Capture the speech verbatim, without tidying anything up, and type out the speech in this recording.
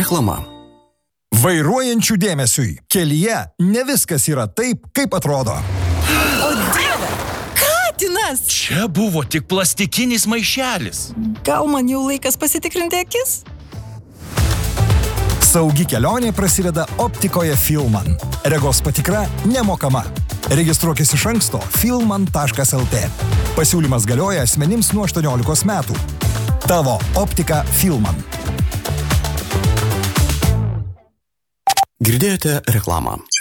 Reklama. Vairuojančių dėmesiui. Kelyje ne viskas yra taip, kaip atrodo. O dieve, katinas! Čia buvo tik plastikinis maišelis. Gal man jau laikas pasitikrinti akis? Saugi kelionė prasideda optikoje Filman. Regos patikra nemokama. Registruokis iš anksto filman taškas lt. Pasiūlymas galioja asmenims nuo aštuoniolikos metų. Tavo optika Filman. Girdėjote reklamą.